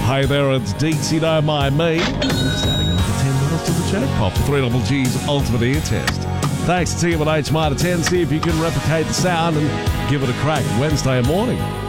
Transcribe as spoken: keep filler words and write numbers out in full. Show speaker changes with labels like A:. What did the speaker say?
A: Hey there, it's Deetsy, don't mind me. Just adding another ten minutes to the jackpot for three Double G's Ultimate Ear Test. Thanks to T M and H Mitre ten. See if you can replicate the sound and give it a crack Wednesday morning.